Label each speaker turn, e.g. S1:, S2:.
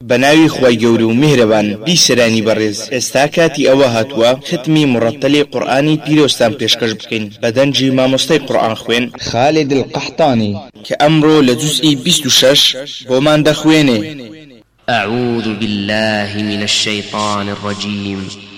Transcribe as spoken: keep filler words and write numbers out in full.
S1: بناوي خواي گەورە و میهرەبان بیسەرانی بەڕێز ئێستا کاتی ئەوە هاتووە ختمی مڕەتەلی قورئانی پیرۆستان پێشکەش بکەین بەدەنجی مامۆستای قورئان خوێن
S2: خالد القحطاني
S1: کە ئەمڕۆ لە جوزئی بیست و شەش بۆمان دەخوێنێ.
S3: أعوذ بالله من الشيطان الرجيم